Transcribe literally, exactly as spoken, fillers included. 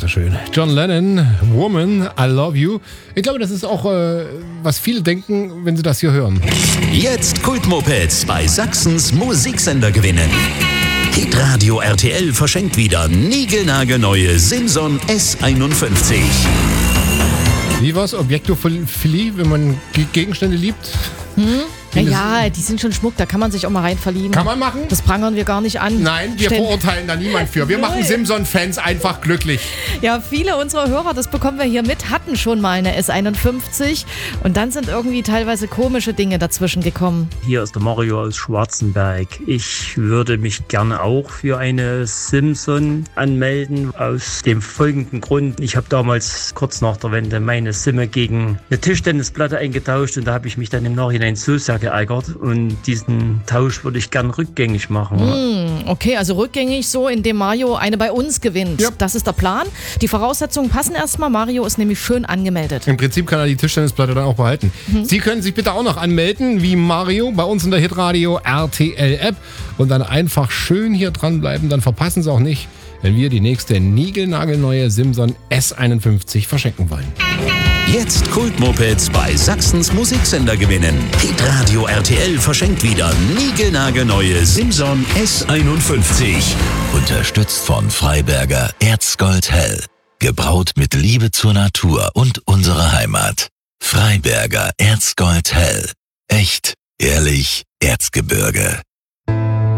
schön. John Lennon, Woman, I Love You. Ich glaube, das ist auch, äh, was viele denken, wenn sie das hier hören. Jetzt Kultmopeds bei Sachsens Musiksender gewinnen. Hitradio R T L verschenkt wieder niegelnagelneue Simson S einundfünfzig. Wie war's? Objektophilie, wenn man Gegenstände liebt? Hm? Naja, die sind schon Schmuck, da kann man sich auch mal rein verlieben. Kann man machen? Das prangern wir gar nicht an. Nein, wir Stell- verurteilen da niemand für. Wir machen Simson-Fans einfach glücklich. Ja, viele unserer Hörer, das bekommen wir hier mit, hatten schon mal eine S einundfünfzig und dann sind irgendwie teilweise komische Dinge dazwischen gekommen. Hier ist der Mario aus Schwarzenberg. Ich würde mich gerne auch für eine Simson anmelden. Aus dem folgenden Grund. Ich habe damals kurz nach der Wende meine Simme gegen eine Tischtennisplatte eingetauscht und da habe ich mich dann im Nachhinein so sehr geärgert und diesen Tausch würde ich gern rückgängig machen. Hm, okay, also rückgängig so, indem Mario eine bei uns gewinnt. Ja. Das ist der Plan. Die Voraussetzungen passen erstmal. Mario ist nämlich schön angemeldet. Im Prinzip kann er die Tischtennisplatte dann auch behalten. Mhm. Sie können sich bitte auch noch anmelden, wie Mario, bei uns in der Hitradio R T L-App und dann einfach schön hier dranbleiben. Dann verpassen Sie auch nicht, wenn wir die nächste niegelnagelneue Simson S einundfünfzig verschenken wollen. Jetzt Kultmopeds bei Sachsens Musiksender gewinnen. Hitradio R T L verschenkt wieder niegelnagelneue Simson S einundfünfzig. Unterstützt von Freiberger Erzgold Hell. Gebraut mit Liebe zur Natur und unserer Heimat. Freiberger Erzgold Hell. Echt, ehrlich, Erzgebirge.